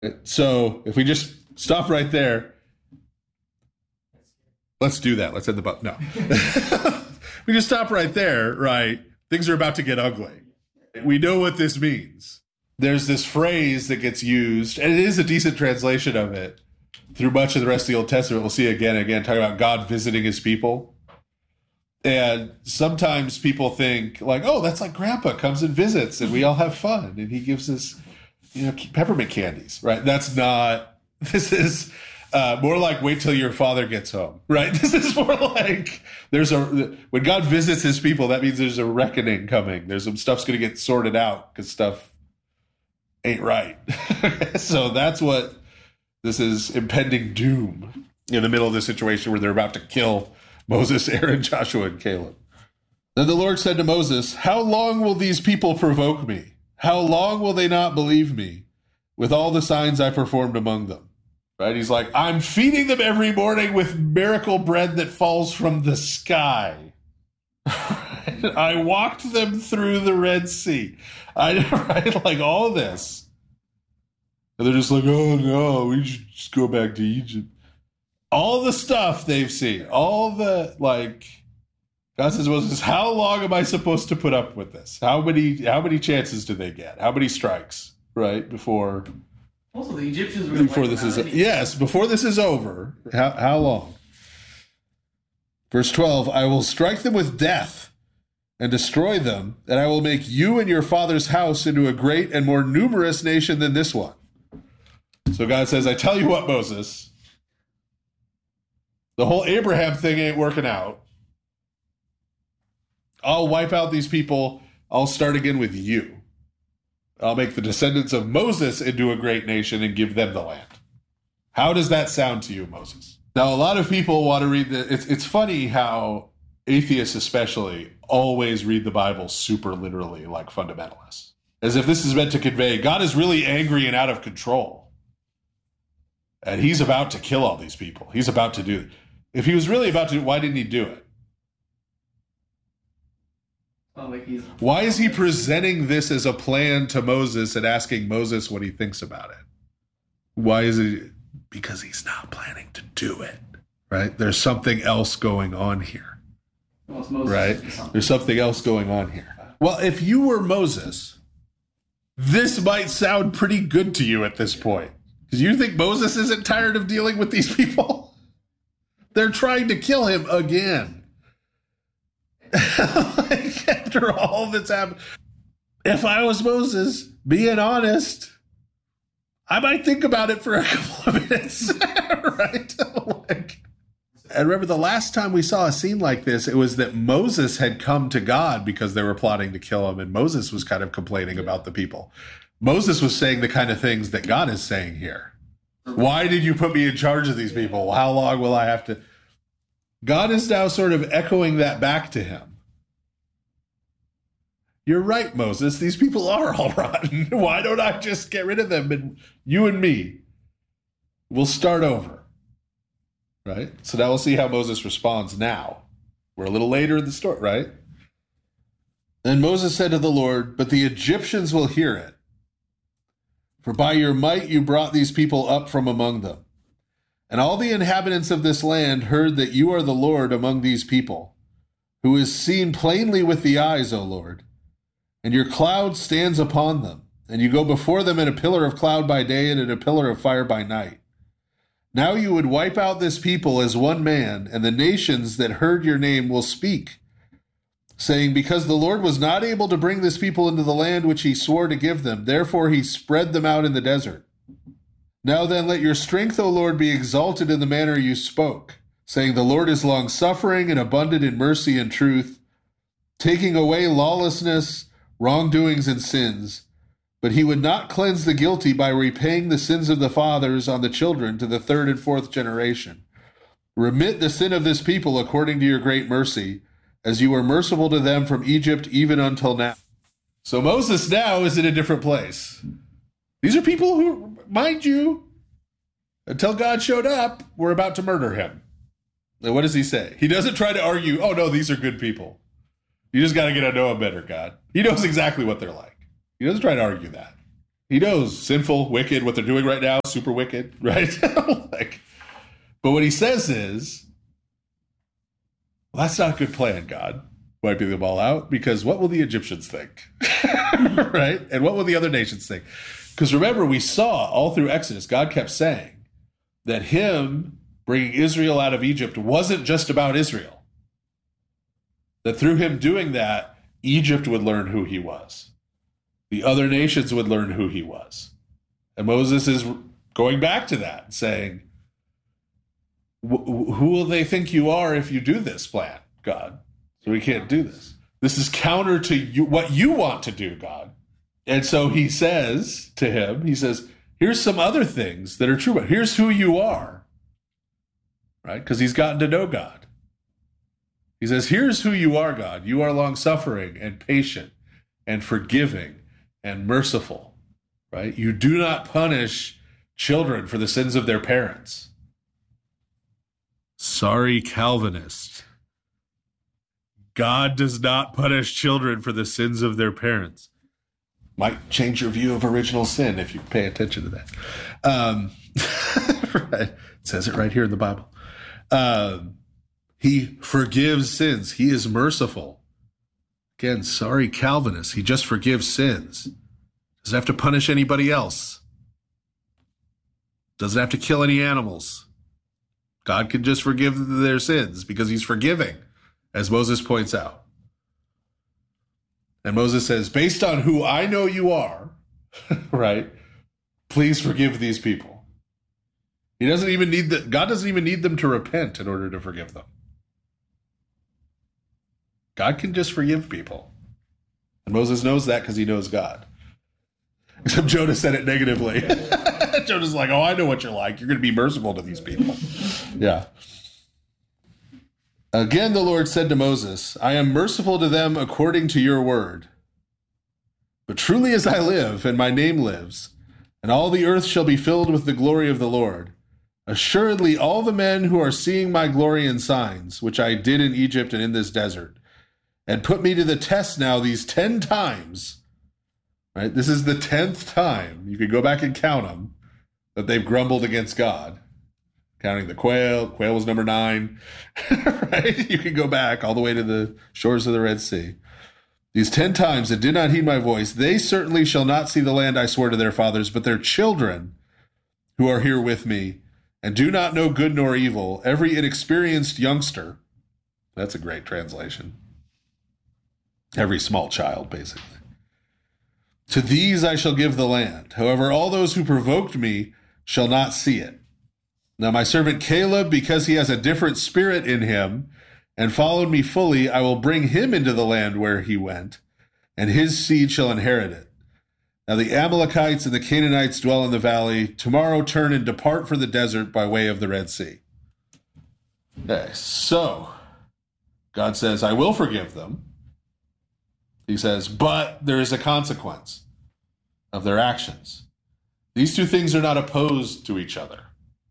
So if we just stop right there, let's do that. Let's end the button. No. We just stop right there, right? Things are about to get ugly. We know what this means. There's this phrase that gets used, and it is a decent translation of it through much of the rest of the Old Testament. We'll see it again and again, talking about God visiting his people. And sometimes people think like, oh, that's like grandpa comes and visits and we all have fun and he gives us, peppermint candies, right? That's not, this is more like wait till your father gets home, right? This is more like when God visits his people, that means there's a reckoning coming. There's some stuff's going to get sorted out because stuff ain't right. So that's what this is, impending doom in the middle of the situation where they're about to kill Moses, Aaron, Joshua, and Caleb. Then the Lord said to Moses, how long will these people provoke me? How long will they not believe me with all the signs I performed among them? Right? He's like, I'm feeding them every morning with miracle bread that falls from the sky. I walked them through the Red Sea. Right? Like all this. And they're just like, oh no, we should just go back to Egypt. All the stuff they've seen, all the, God says, Moses, how long am I supposed to put up with this? How many chances do they get? How many strikes, right? Before also the Egyptians were before this is before this is over. How long? Verse 12, I will strike them with death and destroy them, and I will make you and your father's house into a great and more numerous nation than this one. So God says, I tell you what, Moses, the whole Abraham thing ain't working out. I'll wipe out these people. I'll start again with you. I'll make the descendants of Moses into a great nation and give them the land. How does that sound to you, Moses? Now, a lot of people want to read it's funny how atheists especially always read the Bible super literally like fundamentalists. As if this is meant to convey God is really angry and out of control. And he's about to kill all these people. He's about to do it. If he was really about to, why didn't he do it? Why is he presenting this as a plan to Moses and asking Moses what he thinks about it? Why is it? Because he's not planning to do it, right? There's something else going on here, right? There's something else going on here. Well, if you were Moses, this might sound pretty good to you at this point. Because you think Moses isn't tired of dealing with these people? They're trying to kill him again. After all that's happened. If I was Moses, being honest, I might think about it for a couple of minutes. Right? And remember the last time we saw a scene like this, it was that Moses had come to God because they were plotting to kill him. And Moses was kind of complaining about the people. Moses was saying the kind of things that God is saying here. Why did you put me in charge of these people? How long will I have to? God is now sort of echoing that back to him. You're right, Moses. These people are all rotten. Why don't I just get rid of them and you and me, we'll start over. Right? So now we'll see how Moses responds now. We're a little later in the story, right? Then Moses said to the Lord, but the Egyptians will hear it. For by your might you brought these people up from among them. And all the inhabitants of this land heard that you are the Lord among these people, who is seen plainly with the eyes, O Lord. And your cloud stands upon them, and you go before them in a pillar of cloud by day and in a pillar of fire by night. Now you would wipe out this people as one man, and the nations that heard your name will speak, saying, because the Lord was not able to bring this people into the land which he swore to give them, therefore he spread them out in the desert. Now then, let your strength, O Lord, be exalted in the manner you spoke, saying, the Lord is long-suffering and abundant in mercy and truth, taking away lawlessness, wrongdoings, and sins. But he would not cleanse the guilty by repaying the sins of the fathers on the children to the third and fourth generation. Remit the sin of this people according to your great mercy, as you were merciful to them from Egypt even until now. So Moses now is in a different place. These are people who, mind you, until God showed up, were about to murder him. And what does he say? He doesn't try to argue, oh no, these are good people. You just got to get to know them better, God. He knows exactly what they're like. He doesn't try to argue that. He knows sinful, wicked, what they're doing right now, super wicked, right? But what he says is, well, that's not a good plan, God, wiping them all out, because what will the Egyptians think? Right? And what will the other nations think? Because remember, we saw all through Exodus, God kept saying that him bringing Israel out of Egypt wasn't just about Israel. That through him doing that, Egypt would learn who he was. The other nations would learn who he was. And Moses is going back to that, saying, who will they think you are if you do this plan, God? So we can't do this. This is counter to what you want to do, God. And so he says to him, here's some other things that are true, but here's who you are, right? Because he's gotten to know God. He says, here's who you are, God. You are long-suffering and patient and forgiving and merciful, right? You do not punish children for the sins of their parents. Sorry, Calvinist. God does not punish children for the sins of their parents. Might change your view of original sin if you pay attention to that. Right. It says it right here in the Bible. He forgives sins. He is merciful. Again, sorry, Calvinists. He just forgives sins. Doesn't have to punish anybody else. Doesn't have to kill any animals. God can just forgive their sins because he's forgiving, as Moses points out. And Moses says, based on who I know you are, right, please forgive these people. God doesn't even need them to repent in order to forgive them. God can just forgive people. And Moses knows that because he knows God. Except Jonah said it negatively. Jonah's like, oh, I know what you're like. You're going to be merciful to these people. Yeah. Again, the Lord said to Moses, I am merciful to them according to your word. But truly as I live, and my name lives, and all the earth shall be filled with the glory of the Lord, assuredly all the men who are seeing my glory and signs, which I did in Egypt and in this desert, and put me to the test now these 10 times, right? This is the 10th time. You could go back and count them, that they've grumbled against God. Counting the quail. Quail was number 9, right? You can go back all the way to the shores of the Red Sea. These 10 times that did not heed my voice, they certainly shall not see the land I swore to their fathers, but their children who are here with me and do not know good nor evil, every inexperienced youngster. That's a great translation. Every small child, basically. To these I shall give the land. However, all those who provoked me shall not see it. Now my servant Caleb, because he has a different spirit in him and followed me fully, I will bring him into the land where he went, and his seed shall inherit it. Now the Amalekites and the Canaanites dwell in the valley. Tomorrow turn and depart for the desert by way of the Red Sea. Okay, so God says, I will forgive them. He says, but there is a consequence of their actions. These two things are not opposed to each other.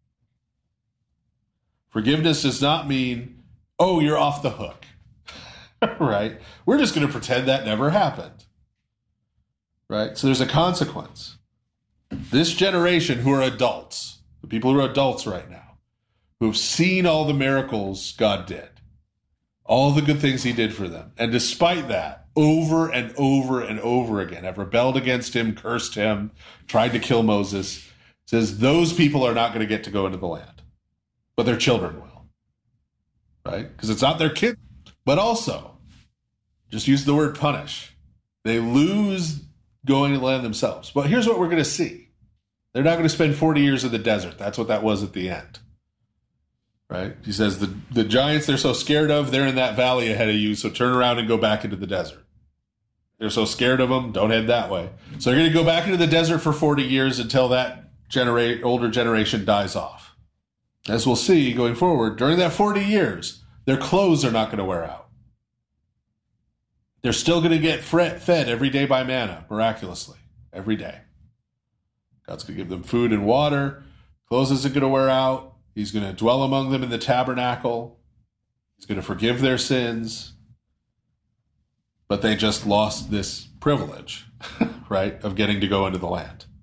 Forgiveness does not mean, oh, you're off the hook, right? We're just going to pretend that never happened, right? So there's a consequence. This generation who are adults, the people who are adults right now, who have seen all the miracles God did, all the good things he did for them, and despite that, over and over and over again, have rebelled against him, cursed him, tried to kill Moses, says those people are not going to get to go into the land, but their children will, right? Because it's not their kid. But also, just use the word punish. They lose going to the land themselves. But here's what we're going to see. They're not going to spend 40 years in the desert. That's what that was at the end, right? He says the giants they're so scared of, they're in that valley ahead of you, so turn around and go back into the desert. They're so scared of them, don't head that way. So they're going to go back into the desert for 40 years until that older generation dies off. As we'll see going forward, during that 40 years, their clothes are not going to wear out. They're still going to get fed every day by manna, miraculously, every day. God's going to give them food and water. Clothes isn't going to wear out. He's going to dwell among them in the tabernacle. He's going to forgive their sins. But they just lost this privilege, right, of getting to go into the land.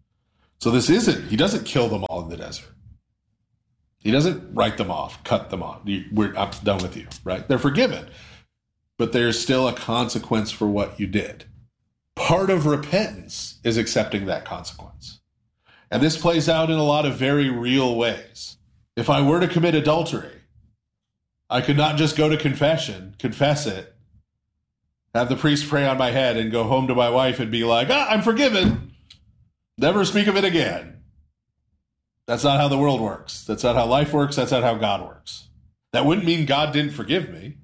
So he doesn't kill them all in the desert. He doesn't write them off, cut them off. I'm done with you, right? They're forgiven. But there's still a consequence for what you did. Part of repentance is accepting that consequence. And this plays out in a lot of very real ways. If I were to commit adultery, I could not just go to confession, confess it, have the priest pray on my head and go home to my wife and be like, I'm forgiven. Never speak of it again. That's not how the world works. That's not how life works. That's not how God works. That wouldn't mean God didn't forgive me.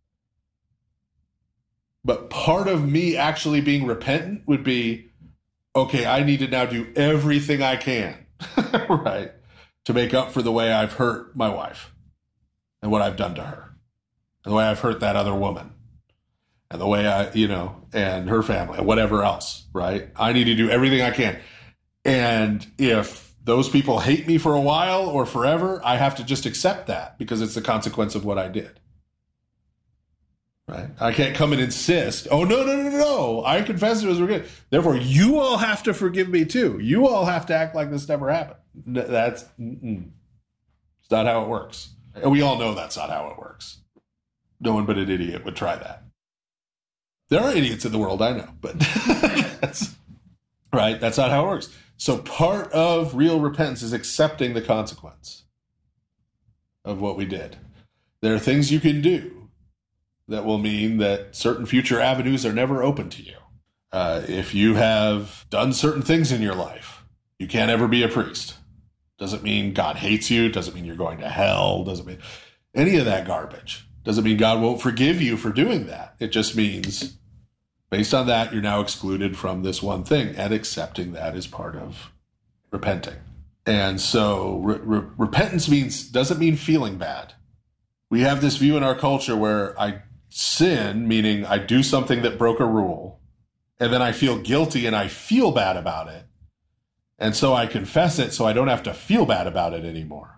But part of me actually being repentant would be, okay, I need to now do everything I can, right, to make up for the way I've hurt my wife and what I've done to her and the way I've hurt that other woman and the way and her family and whatever else, right? I need to do everything I can. And if those people hate me for a while or forever, I have to just accept that because it's the consequence of what I did. Right? I can't come and insist, no, I confess it was forgiven. Therefore, you all have to forgive me too. You all have to act like this never happened. It's not how it works. And we all know that's not how it works. No one but an idiot would try that. There are idiots in the world, I know, but that's not how it works. So part of real repentance is accepting the consequence of what we did. There are things you can do that will mean that certain future avenues are never open to you. If you have done certain things in your life, you can't ever be a priest. Doesn't mean God hates you. Doesn't mean you're going to hell. Doesn't mean any of that garbage. Doesn't mean God won't forgive you for doing that. It just means, based on that, you're now excluded from this one thing, and accepting that is part of repenting. And so repentance doesn't mean feeling bad. We have this view in our culture where I sin, meaning I do something that broke a rule, and then I feel guilty and I feel bad about it. And so I confess it so I don't have to feel bad about it anymore.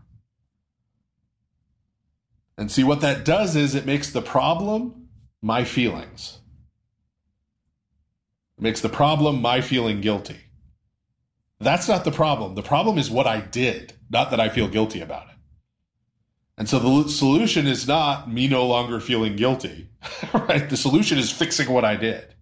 And see, what that does is it makes the problem my feelings. It makes the problem my feeling guilty. That's not the problem. The problem is what I did, not that I feel guilty about it. And so the solution is not me no longer feeling guilty, right? The solution is fixing what I did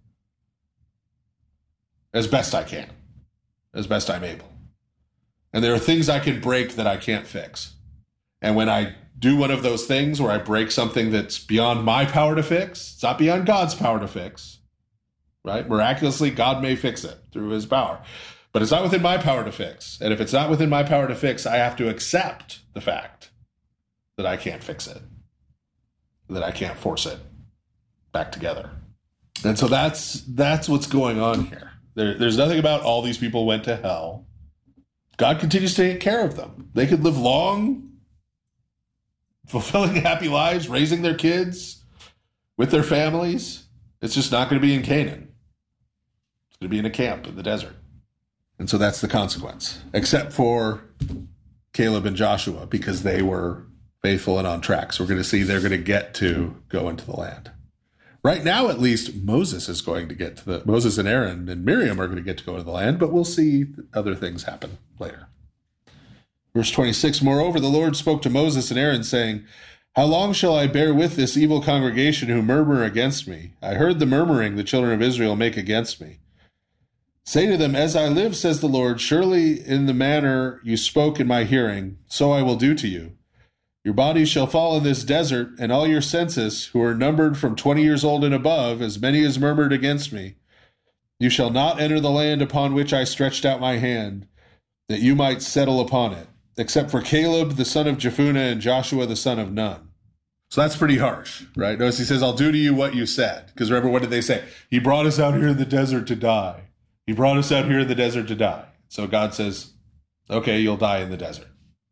as best I can, as best I'm able. And there are things I can break that I can't fix. And when I do one of those things where I break something that's beyond my power to fix, it's not beyond God's power to fix, right? Miraculously, God may fix it through his power, but it's not within my power to fix. And if it's not within my power to fix, I have to accept the fact that I can't fix it, that I can't force it back together. And so that's what's going on here. There's nothing about all these people went to hell. God continues to take care of them. They could live long, fulfilling happy lives, raising their kids with their families. It's just not going to be in Canaan. It's going to be in a camp in the desert. And so that's the consequence, except for Caleb and Joshua, because they were faithful and on track. So we're going to see they're going to get to go into the land. Right now, at least, Moses and Aaron and Miriam are going to get to go into the land, but we'll see other things happen later. Verse 26, moreover, the Lord spoke to Moses and Aaron, saying, how long shall I bear with this evil congregation who murmur against me? I heard the murmuring the children of Israel make against me. Say to them, as I live, says the Lord, surely in the manner you spoke in my hearing, so I will do to you. Your bodies shall fall in this desert, and all your census, who are numbered from 20 years old and above, as many as murmured against me. You shall not enter the land upon which I stretched out my hand, that you might settle upon it, except for Caleb the son of Jephunneh and Joshua the son of Nun. So that's pretty harsh, right? Notice he says, I'll do to you what you said. Because remember, what did they say? He brought us out here in the desert to die. He brought us out here in the desert to die. So God says, okay, you'll die in the desert.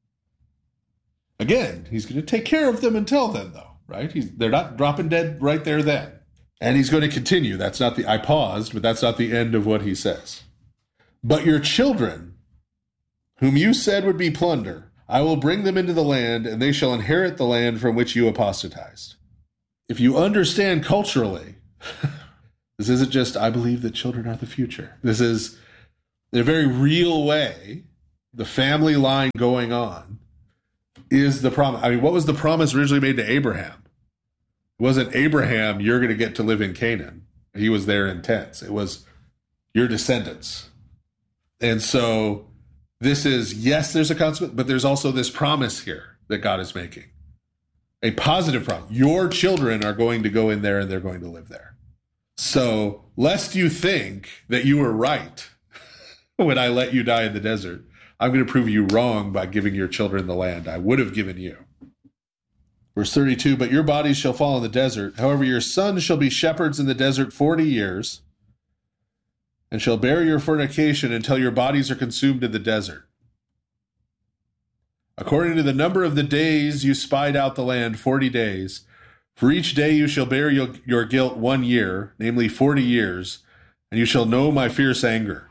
Again, he's going to take care of them until then, though, right? They're not dropping dead right there then. And he's going to continue. I paused, but that's not the end of what he says. But your children, whom you said would be plunder, I will bring them into the land, and they shall inherit the land from which you apostatized. If you understand culturally, this isn't just, I believe that children are the future. This is, in a very real way, the family line going on is the promise. I mean, what was the promise originally made to Abraham? It wasn't Abraham, you're going to get to live in Canaan. He was there in tents. It was your descendants. And so this is, yes, there's a consequence, but there's also this promise here that God is making. A positive promise. Your children are going to go in there and they're going to live there. So lest you think that you were right when I let you die in the desert, I'm going to prove you wrong by giving your children the land I would have given you. Verse 32, but your bodies shall fall in the desert. However, your sons shall be shepherds in the desert 40 years, and shall bear your fornication until your bodies are consumed in the desert. According to the number of the days you spied out the land, 40 days, for each day you shall bear your guilt 1 year, namely 40 years, and you shall know my fierce anger,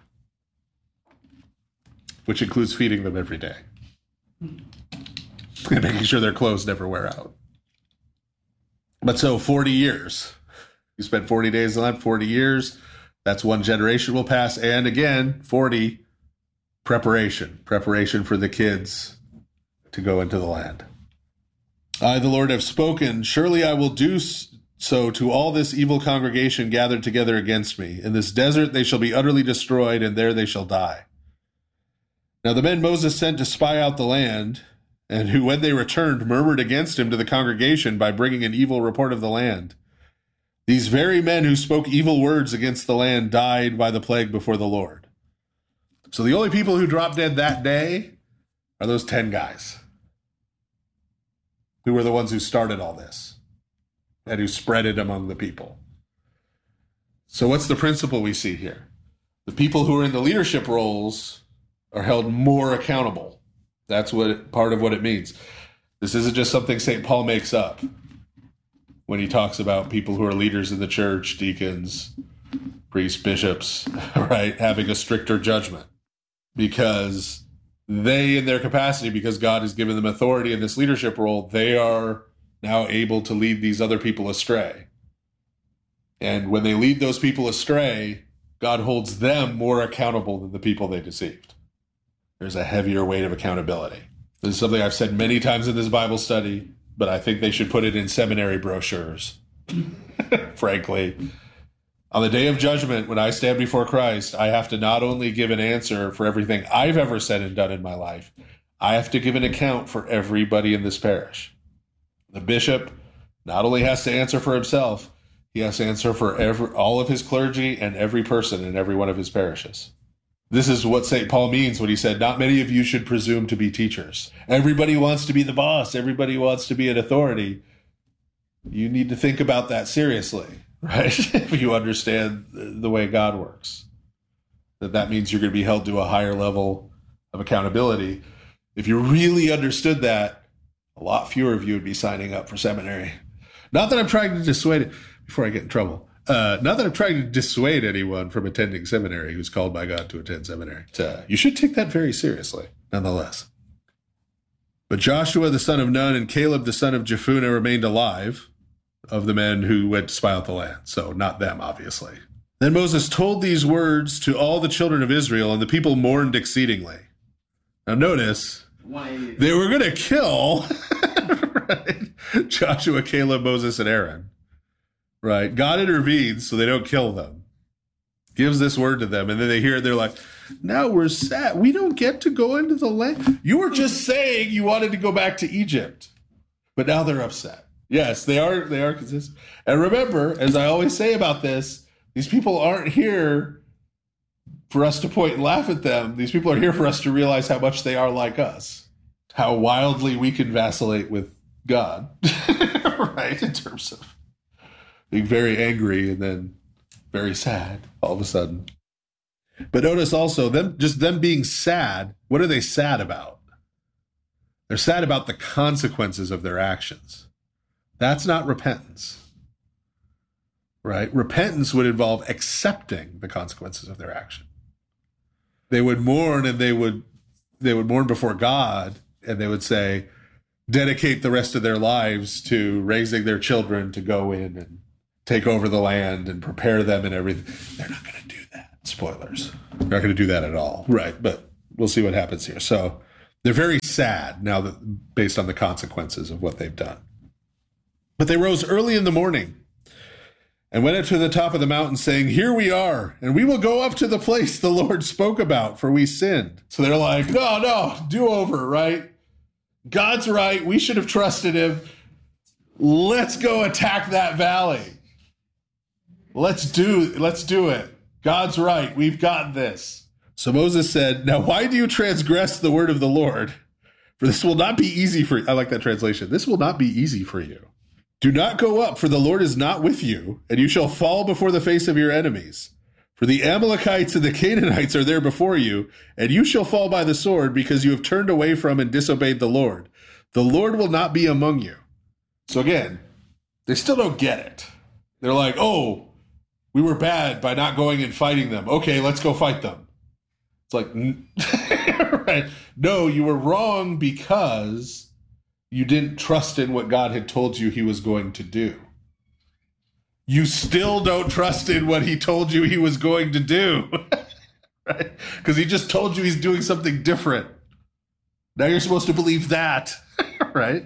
which includes feeding them every day and making sure their clothes never wear out. But so 40 years. You spent 40 days in the land, 40 years. That's one generation will pass. And again, 40, preparation for the kids to go into the land. I, the Lord, have spoken. Surely I will do so to all this evil congregation gathered together against me. In this desert they shall be utterly destroyed, and there they shall die. Now the men Moses sent to spy out the land, and who, when they returned, murmured against him to the congregation by bringing an evil report of the land. These very men who spoke evil words against the land died by the plague before the Lord. So the only people who dropped dead that day are those 10 guys who were the ones who started all this and who spread it among the people. So what's the principle we see here? The people who are in the leadership roles are held more accountable. That's part of what it means. This isn't just something St. Paul makes up when he talks about people who are leaders in the church, deacons, priests, bishops, right, having a stricter judgment. Because they, in their capacity, because God has given them authority in this leadership role, they are now able to lead these other people astray. And when they lead those people astray, God holds them more accountable than the people they deceived. There's a heavier weight of accountability. This is something I've said many times in this Bible study, but I think they should put it in seminary brochures. Frankly, on the day of judgment, when I stand before Christ, I have to not only give an answer for everything I've ever said and done in my life, I have to give an account for everybody in this parish. The bishop not only has to answer for himself, he has to answer for all of his clergy and every person in every one of his parishes. This is what St. Paul means when he said, not many of you should presume to be teachers. Everybody wants to be the boss. Everybody wants to be an authority. You need to think about that seriously, right? If you understand the way God works, that means you're going to be held to a higher level of accountability. If you really understood that, a lot fewer of you would be signing up for seminary. Not that I'm trying to dissuade it, before I get in trouble. Not that I'm trying to dissuade anyone from attending seminary who's called by God to attend seminary. You should take that very seriously, nonetheless. But Joshua the son of Nun and Caleb the son of Jephunneh remained alive, of the men who went to spy out the land. So not them, obviously. Then Moses told these words to all the children of Israel, and the people mourned exceedingly. Now notice, they were going to kill right? Joshua, Caleb, Moses, and Aaron. Right? God intervenes so they don't kill them. Gives this word to them, and then they hear it, they're like, now we're sad. We don't get to go into the land. You were just saying you wanted to go back to Egypt. But now they're upset. Yes, they are consistent. And remember, as I always say about this, these people aren't here for us to point and laugh at them. These people are here for us to realize how much they are like us. How wildly we can vacillate with God. Right? In terms of being very angry and then very sad all of a sudden. But notice also, them being sad, what are they sad about? They're sad about the consequences of their actions. That's not repentance. Right? Repentance would involve accepting the consequences of their action. They would mourn, and they would mourn before God, and they would say, dedicate the rest of their lives to raising their children to go in and take over the land and prepare them and everything. They're not going to do that. Spoilers. They're not going to do that at all. Right, but we'll see what happens here. So they're very sad now that based on the consequences of what they've done. But they rose early in the morning and went up to the top of the mountain saying, "Here we are, and we will go up to the place the Lord spoke about, for we sinned." So they're like, no, do over, right? God's right. We should have trusted him. Let's go attack that valley. Let's do it. God's right. We've got this. So Moses said, "Now why do you transgress the word of the Lord? For this will not be easy for you." I like that translation. This will not be easy for you. "Do not go up, for the Lord is not with you, and you shall fall before the face of your enemies. For the Amalekites and the Canaanites are there before you, and you shall fall by the sword, because you have turned away from and disobeyed the Lord. The Lord will not be among you." So again, they still don't get it. They're like, "Oh, we were bad by not going and fighting them. Okay, let's go fight them." It's like, right? No, you were wrong because you didn't trust in what God had told you he was going to do. You still don't trust in what he told you he was going to do, right? Because he just told you he's doing something different. Now you're supposed to believe that, right?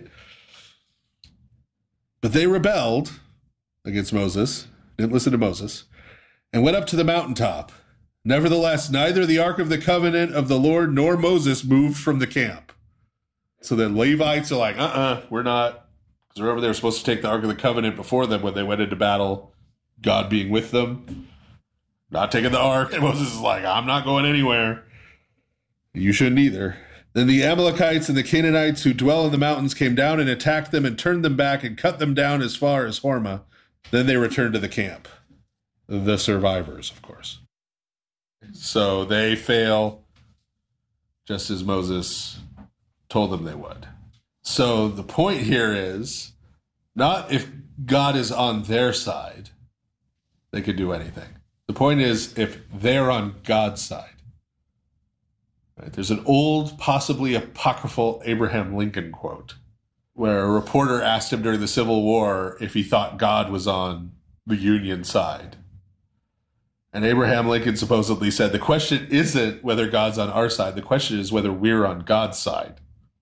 But they rebelled against Moses, didn't listen to Moses, and went up to the mountaintop. Nevertheless, neither the ark of the covenant of the Lord nor Moses moved from the camp. So the Levites are like, we're not. Because remember, they were supposed to take the ark of the covenant before them when they went into battle, God being with them. Not taking the ark. And Moses is like, "I'm not going anywhere." You shouldn't either. Then the Amalekites and the Canaanites who dwell in the mountains came down and attacked them and turned them back and cut them down as far as Hormah. Then they returned to the camp. The survivors, of course. So they fail just as Moses told them they would. So the point here is not if God is on their side, they could do anything. The point is if they're on God's side. Right? There's an old, possibly apocryphal Abraham Lincoln quote where a reporter asked him during the Civil War if he thought God was on the Union side. And Abraham Lincoln supposedly said, "The question isn't whether God's on our side. The question is whether we're on God's side."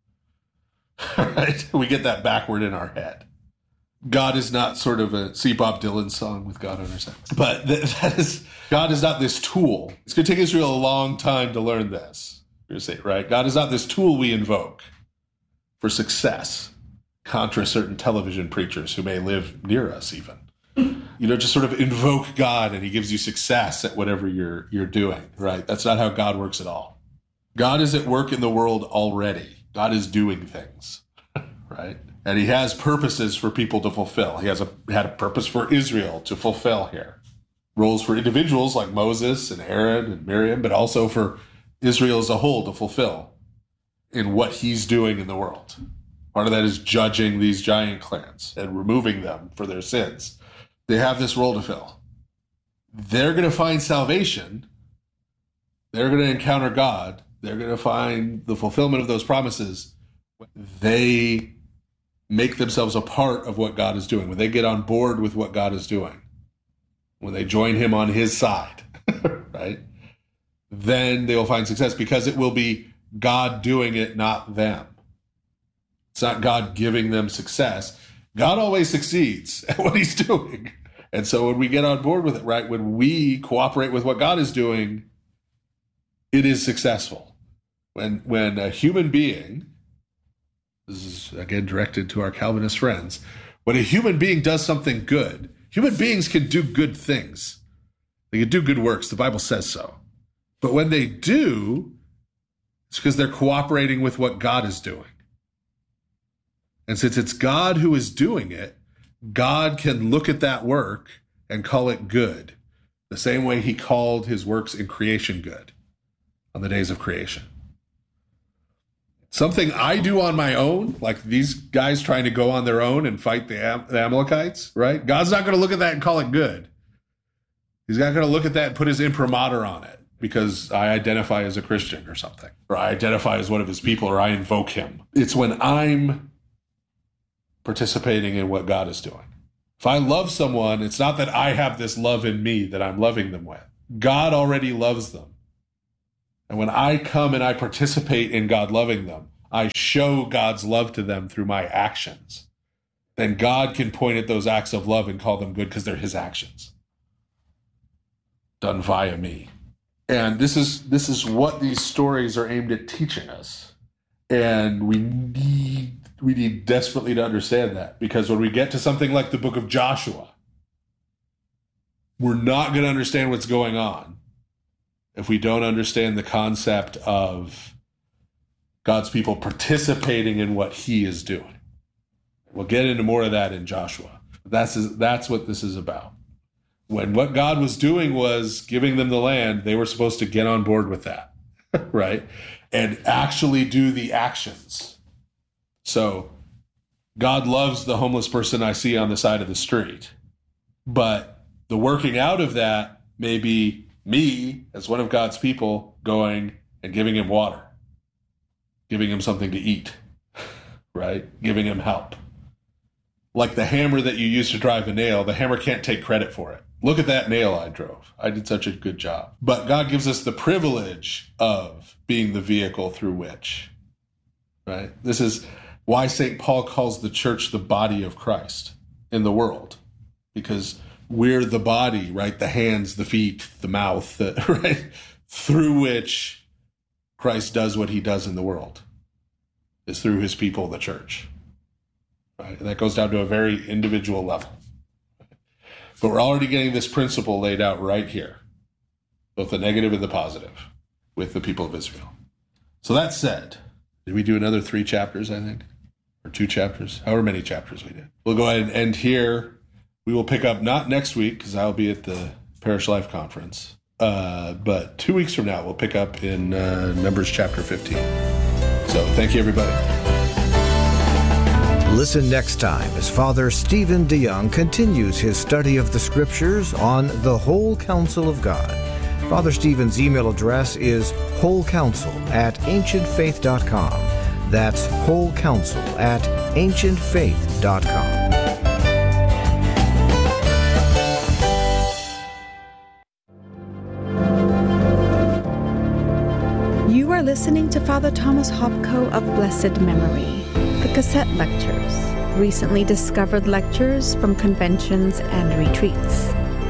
Right? We get that backward in our head. God is not sort of a, see Bob Dylan song with God on our side. But God is not this tool. It's going to take Israel a long time to learn this. You're going to say, right? God is not this tool we invoke for success, contra certain television preachers who may live near us even. Just sort of invoke God and he gives you success at whatever you're doing, right? That's not how God works at all. God is at work in the world already. God is doing things, right? And he has purposes for people to fulfill. He had a purpose for Israel to fulfill here. Roles for individuals like Moses and Aaron and Miriam, but also for Israel as a whole to fulfill in what he's doing in the world. Part of that is judging these giant clans and removing them for their sins. They have this role to fill. They're going to find salvation. They're going to encounter God. They're going to find the fulfillment of those promises. They make themselves a part of what God is doing. When they get on board with what God is doing, when they join him on his side, right? Then they will find success because it will be God doing it, not them. It's not God giving them success. God always succeeds at what he's doing. And so when we get on board with it, right, when we cooperate with what God is doing, it is successful. When a human being, this is again directed to our Calvinist friends, when a human being does something good, human beings can do good things. They can do good works. The Bible says so. But when they do, it's because they're cooperating with what God is doing. And since it's God who is doing it, God can look at that work and call it good, the same way he called his works in creation good on the days of creation. Something I do on my own, like these guys trying to go on their own and fight the Amalekites, right? God's not going to look at that and call it good. He's not going to look at that and put his imprimatur on it because I identify as a Christian or something, or I identify as one of his people, or I invoke him. It's when I'm participating in what God is doing. If I love someone, it's not that I have this love in me that I'm loving them with. God already loves them. And when I come and I participate in God loving them, I show God's love to them through my actions. Then God can point at those acts of love and call them good because they're his actions, done via me. And this is what these stories are aimed at teaching us. And we need desperately to understand that, because when we get to something like the book of Joshua, we're not going to understand what's going on if we don't understand the concept of God's people participating in what he is doing. We'll get into more of that in Joshua. That's what this is about. When what God was doing was giving them the land, they were supposed to get on board with that, right? And actually do the actions. So God loves the homeless person I see on the side of the street, but the working out of that may be me as one of God's people going and giving him water, giving him something to eat, right? Giving him help. Like the hammer that you use to drive a nail, the hammer can't take credit for it. Look at that nail I drove. I did such a good job. But God gives us the privilege of being the vehicle through which, right? This is why St. Paul calls the church the body of Christ in the world, because we're the body, right? The hands, the feet, the mouth, right? Through which Christ does what he does in the world, is through his people, the church. Right? And that goes down to a very individual level. But we're already getting this principle laid out right here, both the negative and the positive, with the people of Israel. So that said, did we do another 3 chapters, I think? Or 2 chapters? However many chapters we did. We'll go ahead and end here. We will pick up not next week, because I'll be at the Parish Life Conference, but 2 weeks from now, we'll pick up in Numbers chapter 15. So thank you, everybody. Listen next time as Father Stephen DeYoung continues his study of the Scriptures on the whole counsel of God. Father Stephen's email address is wholecounsel@ancientfaith.com. That's wholecounsel@ancientfaith.com. You are listening to Father Thomas Hopko of blessed memory. The Cassette Lectures, recently discovered lectures from conventions and retreats.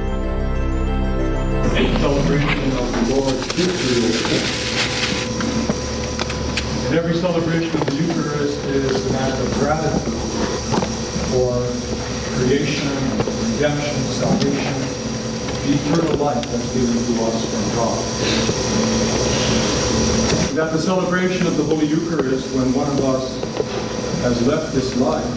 Celebration of the Lord's Eucharist. And every celebration of the Eucharist is an act of gratitude for creation, redemption, salvation, the eternal life that's given to us from God. And at the celebration of the Holy Eucharist, when one of us has left this life,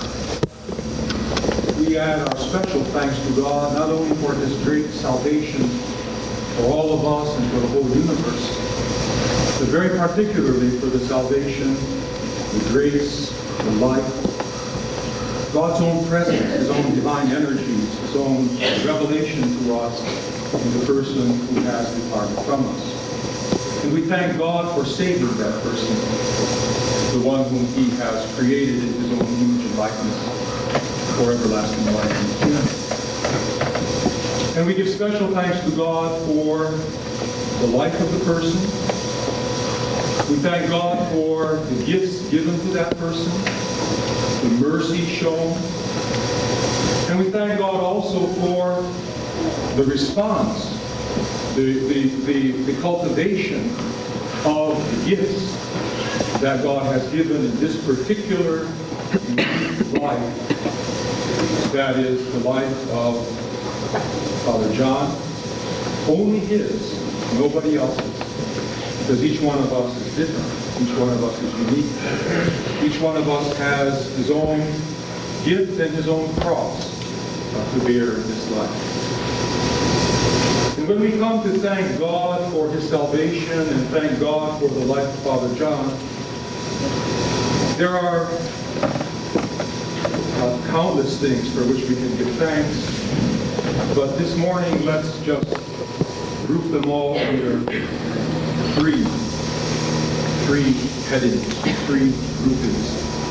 we add our special thanks to God, not only for his great salvation for all of us and for the whole universe, but very particularly for the salvation, the grace, the life, God's own presence, his own divine energies, his own revelation to us in the person who has departed from us. And we thank God for saving that person, the one whom he has created in his own image and likeness for everlasting life and eternity. And we give special thanks to God for the life of the person. We thank God for the gifts given to that person, the mercy shown. And we thank God also for the response, the cultivation of the gifts that God has given in this particular life, that is the life of Father John, only his, nobody else's, because each one of us is different, each one of us is unique, each one of us has his own gift and his own cross to bear in this life. And when we come to thank God for his salvation and thank God for the life of Father John, there are countless things for which we can give thanks. But this morning, let's just group them all under three headings, 3 groupings.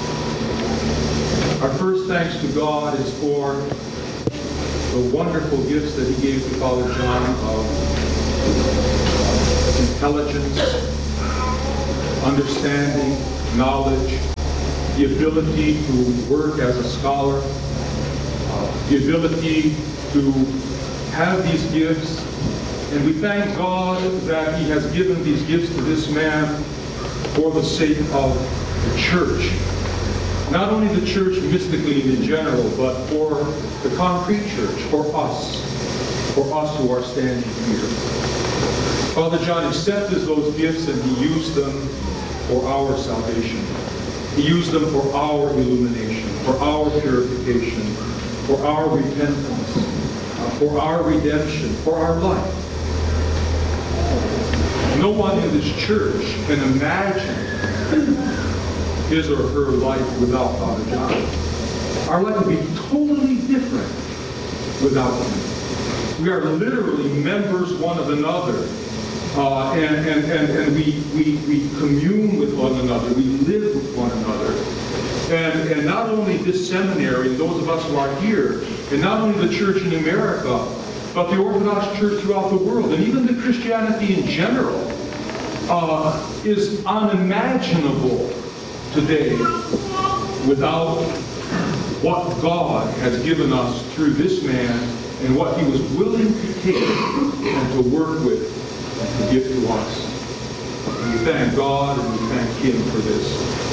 Our first thanks to God is for the wonderful gifts that he gave to Father John of intelligence, understanding, knowledge, the ability to work as a scholar, the ability to have these gifts. And we thank God that He has given these gifts to this man for the sake of the church. Not only the church mystically and in general, but for the concrete church, for us who are standing here. Father John accepted those gifts and he used them for our salvation. He used them for our illumination, for our purification, for our repentance, for our redemption, for our life. No one in this church can imagine his or her life without Father John. Our life would be totally different without him. We are literally members one of another. And we commune with one another. We live with one another. And not only this seminary, those of us who are here, and not only the church in America, but the Orthodox Church throughout the world, and even the Christianity in general, is unimaginable today without what God has given us through this man and what he was willing to take and to work with and to give to us. And we thank God and we thank him for this.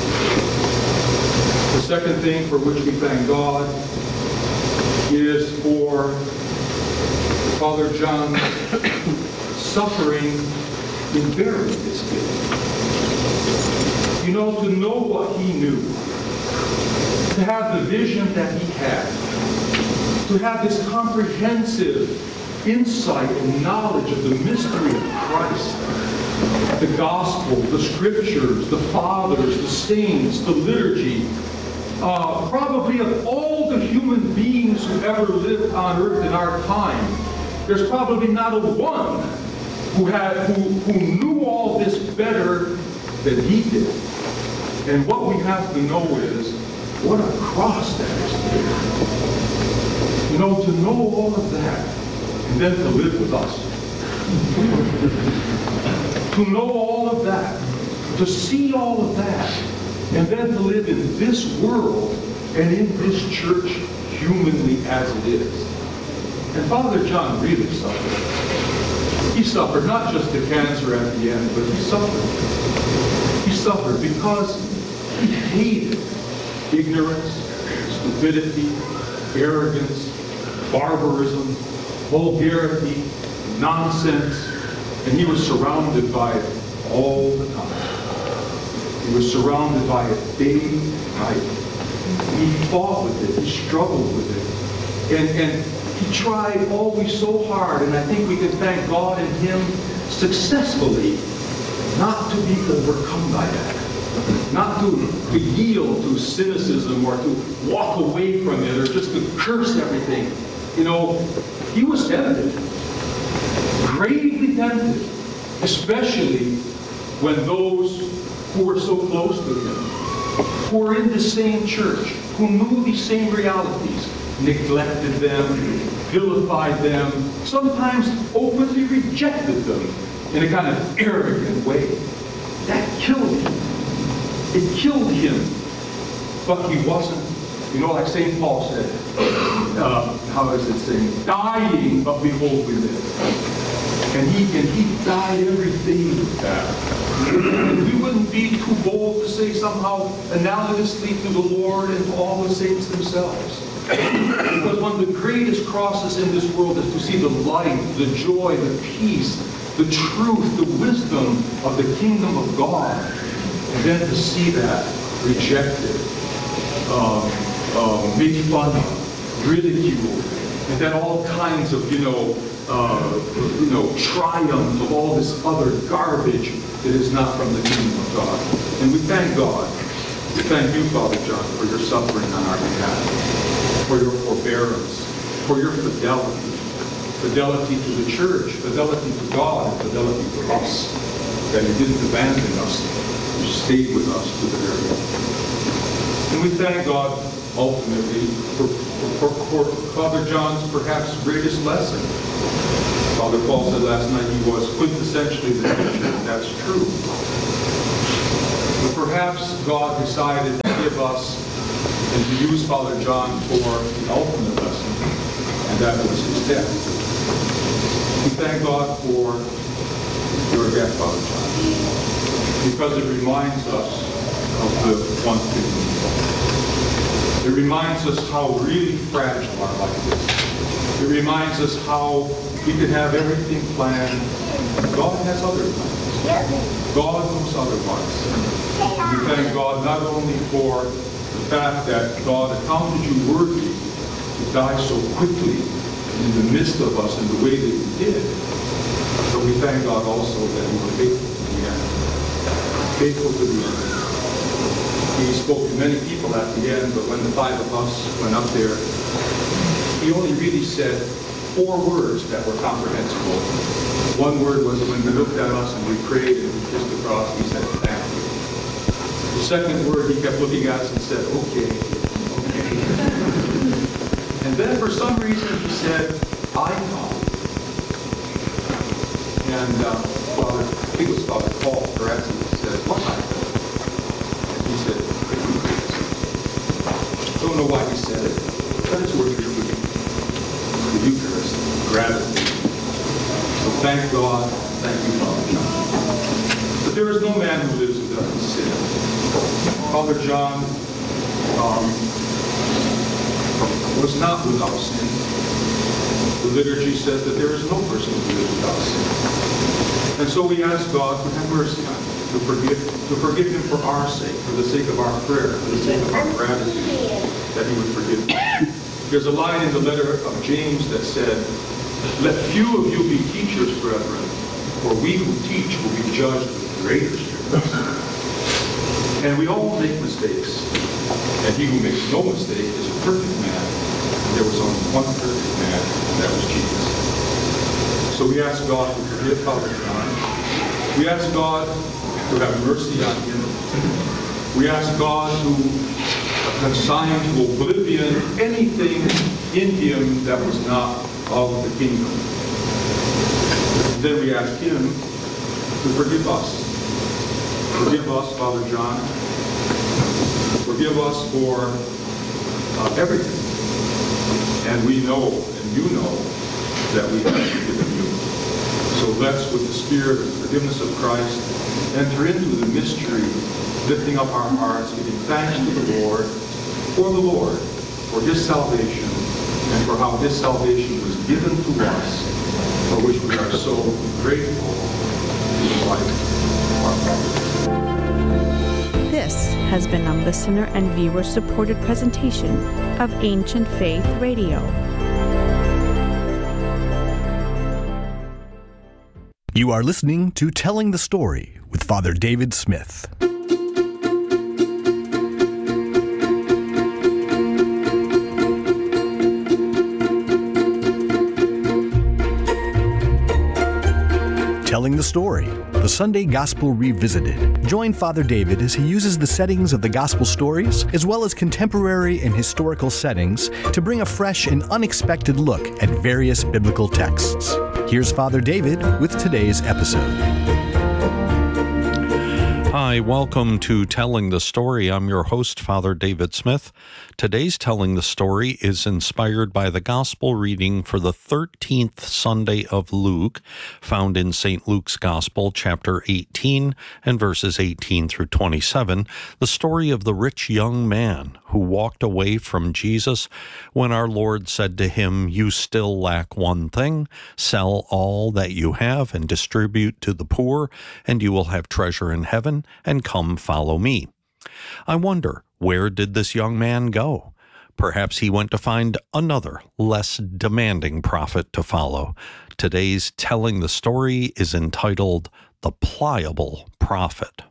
The second thing for which we thank God is for Father John's suffering in bearing this gift. You know, to know what he knew, to have the vision that he had, to have this comprehensive insight and knowledge of the mystery of Christ, the gospel, the scriptures, the fathers, the saints, the liturgy, probably of all the human beings who ever lived on earth in our time, there's probably not a one who knew all this better than he did. And what we have to know is what a cross that is to bear. You know, to know all of that and then to live with us. To know all of that, to see all of that, and then to live in this world and in this church humanly as it is. And Father John really suffered. He suffered not just the cancer at the end, but he suffered. He suffered because he hated ignorance, stupidity, arrogance, barbarism, vulgarity, nonsense, and he was surrounded by it all the time. He was surrounded by it day and night. He fought with it, he struggled with it, and he tried always so hard, and I think we can thank God and him successfully not to be overcome by that. Not to yield to cynicism or to walk away from it or just to curse everything. You know, he was tempted, gravely tempted, especially when those who were so close to him, who were in the same church, who knew these same realities, neglected them, vilified them, sometimes openly rejected them in a kind of arrogant way. That killed him. It killed him. But he wasn't, you know, like St. Paul said, how does it say? Dying, but behold, we live. And he died every day with that. And we wouldn't be too bold to say somehow analogously to the Lord and to all the saints themselves. Because one of the greatest crosses in this world is to see the light, the joy, the peace, the truth, the wisdom of the kingdom of God. And then to see that rejected, made fun of, ridiculed, and then all kinds of, triumph of all this other garbage that is not from the kingdom of God. And we thank God. We thank you, Father John, for your suffering on our behalf, for your forbearance, for your fidelity. Fidelity to the church, fidelity to God, and fidelity to us. That you didn't abandon us. You stayed with us to the very end. And we thank God ultimately, for Father John's perhaps greatest lesson. Father Paul said last night he was quintessentially the teacher, and that's true. But perhaps God decided to give us and to use Father John for the ultimate lesson, and that was his death. We thank God for your death, Father John, because it reminds us of the one thing. It reminds us how really fragile our life is. It reminds us how we can have everything planned. God has other plans. God knows otherwise. We thank God not only for the fact that God accounted you worthy to die so quickly in the midst of us in the way that you did, but we thank God also that you were faithful to the end. Faithful to the end. He spoke to many people at the end, but when the 5 of us went up there, he only really said 4 words that were comprehensible. One word was when he looked at us and we prayed and we kissed the cross, he said, thank you. The second word, he kept looking at us and said, okay. And then for some reason he said, I know. And Father, I think it was Father Paul, perhaps, he said, what I know? And he said, don't know why he said it, but it's worth repeating. The Eucharist, gratitude. So thank God, thank you, Father John. But there is no man who lives who doesn't sin. Father John was not without sin. The liturgy says that there is no person who lives without sin. And so we ask God to have mercy on him, to forgive him for our sake, for the sake of our prayer, for the sake of our gratitude, that he would forgive him. There's a line in the letter of James that said, let few of you be teachers, brethren, for we who teach will be judged with greater strictness. And we all make mistakes. And he who makes no mistake is a perfect man. There was only one perfect man, and that was Jesus. So we ask God to forgive Father John. We ask God to have mercy on him. We ask God to consign to oblivion anything in him that was not of the kingdom. Then we ask him to forgive us. Forgive us, Father John. Forgive us for everything. And we know, and you know, that we have forgiven you. So let's, with the spirit of forgiveness of Christ, enter into the mystery, lifting up our hearts, giving thanks to the Lord, for his salvation, and for how his salvation was given to us, for which we are so grateful in the life of our Father. This has been a listener and viewer-supported presentation of Ancient Faith Radio. You are listening to Telling the Story with Father David Smith. Telling the Story, the Sunday Gospel Revisited. Join Father David as he uses the settings of the Gospel stories, as well as contemporary and historical settings, to bring a fresh and unexpected look at various biblical texts. Here's Father David with today's episode. Hi, welcome to Telling the Story. I'm your host, Father David Smith. Today's Telling the Story is inspired by the Gospel reading for the 13th Sunday of Luke, found in St. Luke's Gospel, chapter 18, and verses 18 through 27, the story of the rich young man who walked away from Jesus when our Lord said to him, "You still lack one thing. Sell all that you have and distribute to the poor, and you will have treasure in heaven, and come follow me." I wonder, where did this young man go? Perhaps he went to find another, less demanding prophet to follow. Today's Telling the Story is entitled The Pliable Prophet.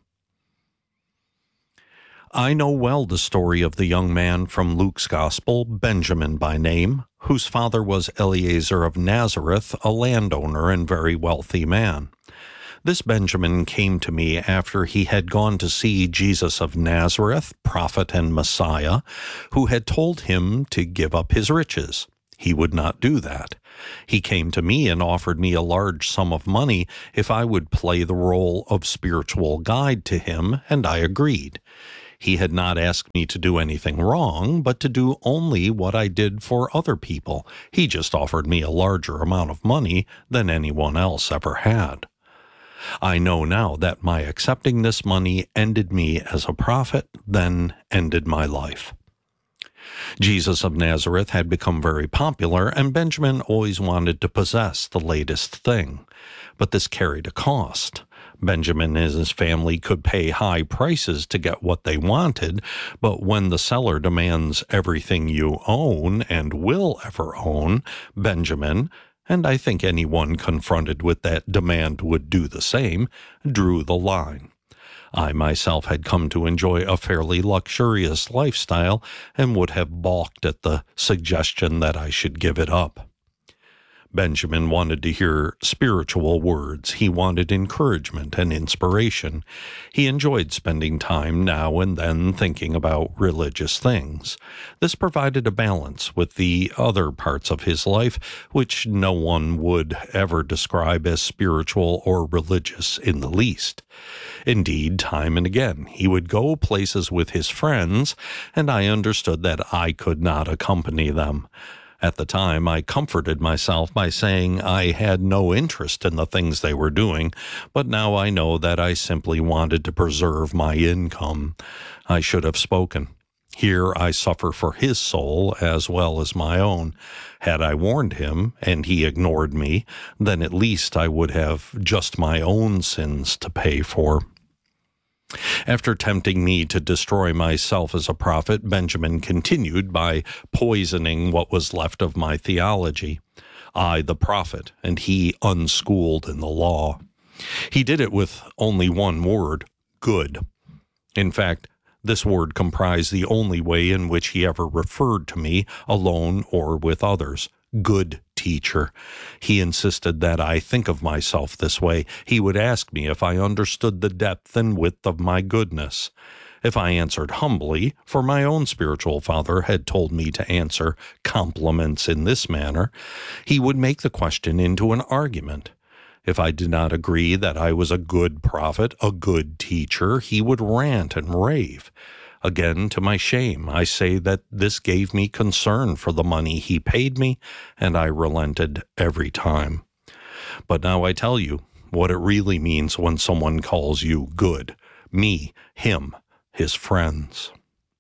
I know well the story of the young man from Luke's Gospel, Benjamin by name, whose father was Eliezer of Nazareth, a landowner and very wealthy man. This Benjamin came to me after he had gone to see Jesus of Nazareth, prophet and Messiah, who had told him to give up his riches. He would not do that. He came to me and offered me a large sum of money if I would play the role of spiritual guide to him, and I agreed. He had not asked me to do anything wrong, but to do only what I did for other people. He just offered me a larger amount of money than anyone else ever had. I know now that my accepting this money ended me as a prophet, then ended my life. Jesus of Nazareth had become very popular, and Benjamin always wanted to possess the latest thing. But this carried a cost. Benjamin and his family could pay high prices to get what they wanted, but when the seller demands everything you own and will ever own, Benjamin, and I think anyone confronted with that demand would do the same, drew the line. I myself had come to enjoy a fairly luxurious lifestyle and would have balked at the suggestion that I should give it up. Benjamin wanted to hear spiritual words. He wanted encouragement and inspiration. He enjoyed spending time now and then thinking about religious things. This provided a balance with the other parts of his life, which no one would ever describe as spiritual or religious in the least. Indeed, time and again, he would go places with his friends, and I understood that I could not accompany them. At the time, I comforted myself by saying I had no interest in the things they were doing, but now I know that I simply wanted to preserve my income. I should have spoken. Here I suffer for his soul as well as my own. Had I warned him, and he ignored me, then at least I would have just my own sins to pay for. After tempting me to destroy myself as a prophet, Benjamin continued by poisoning what was left of my theology. I, the prophet, and he unschooled in the law. He did it with only one word, good. In fact, this word comprised the only way in which he ever referred to me, alone or with others. Good teacher. He insisted that I think of myself this way. He would ask me if I understood the depth and width of my goodness. If I answered humbly, for my own spiritual father had told me to answer compliments in this manner, he would make the question into an argument. If I did not agree that I was a good prophet, a good teacher, he would rant and rave. Again, to my shame, I say that this gave me concern for the money he paid me, and I relented every time. But now I tell you what it really means when someone calls you good. Me, him, his friends.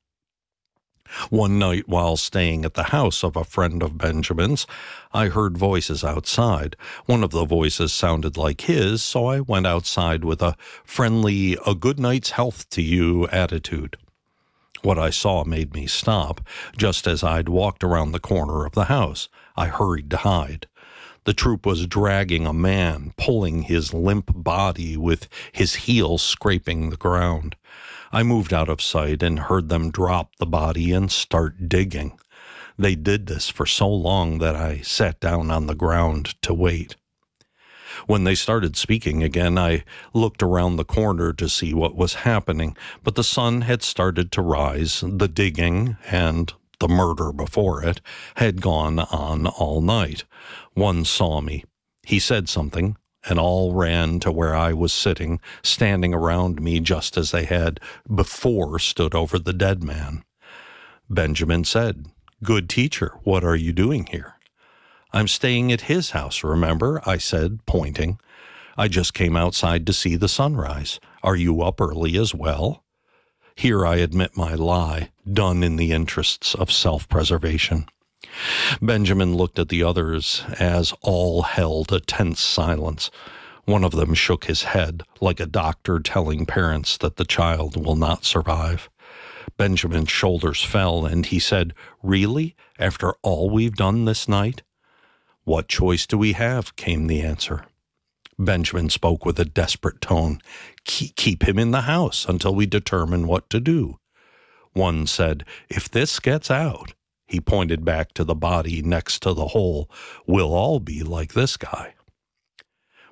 One night, while staying at the house of a friend of Benjamin's, I heard voices outside. One of the voices sounded like his, so I went outside with a friendly, a good night's health to you attitude. What I saw made me stop. Just as I'd walked around the corner of the house, I hurried to hide. The troop was dragging a man, pulling his limp body with his heels scraping the ground. I moved out of sight and heard them drop the body and start digging. They did this for so long that I sat down on the ground to wait. When they started speaking again, I looked around the corner to see what was happening, but the sun had started to rise. The digging and the murder before it had gone on all night. One saw me. He said something, and all ran to where I was sitting, standing around me just as they had before stood over the dead man. Benjamin said, "Good teacher, what are you doing here?" "I'm staying at his house, remember?" I said, pointing. "I just came outside to see the sunrise. Are you up early as well?" Here I admit my lie, done in the interests of self-preservation. Benjamin looked at the others as all held a tense silence. One of them shook his head, like a doctor telling parents that the child will not survive. Benjamin's shoulders fell, and he said, "Really? After all we've done this night?" "What choice do we have?" came the answer. Benjamin spoke with a desperate tone. Keep him in the house until we determine what to do." One said, "If this gets out," he pointed back to the body next to the hole, "we'll all be like this guy."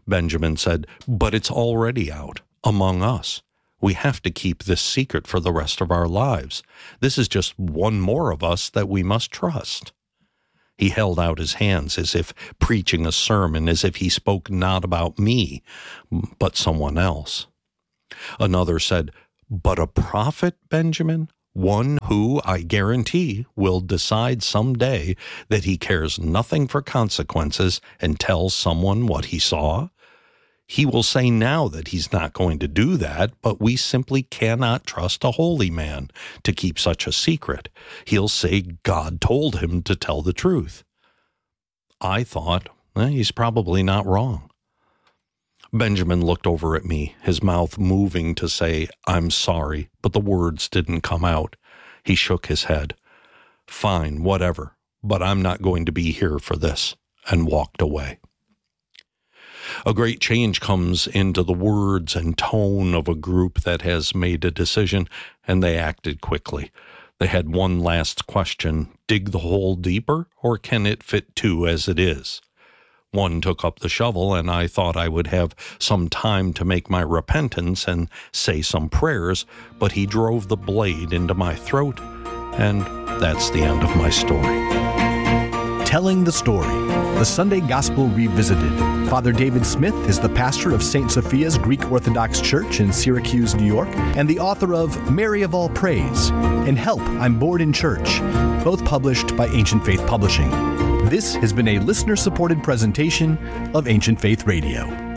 Benjamin said, "But it's already out, among us. We have to keep this secret for the rest of our lives. This is just one more of us that we must trust." He held out his hands as if preaching a sermon, as if he spoke not about me, but someone else. Another said, "But a prophet, Benjamin? One who, I guarantee, will decide someday that he cares nothing for consequences and tells someone what he saw? He will say now that he's not going to do that, but we simply cannot trust a holy man to keep such a secret. He'll say God told him to tell the truth." I thought, he's probably not wrong. Benjamin looked over at me, his mouth moving to say, "I'm sorry," but the words didn't come out. He shook his head. "Fine, whatever, but I'm not going to be here for this," and walked away. A great change comes into the words and tone of a group that has made a decision, and they acted quickly. They had one last question: dig the hole deeper, or can it fit two as it is? One took up the shovel, and I thought I would have some time to make my repentance and say some prayers, but he drove the blade into my throat, and that's the end of my story. Telling the Story, the Sunday Gospel Revisited. Father David Smith is the pastor of St. Sophia's Greek Orthodox Church in Syracuse, New York, and the author of Mary of All Praise and Help, I'm Bored in Church, both published by Ancient Faith Publishing. This has been a listener-supported presentation of Ancient Faith Radio.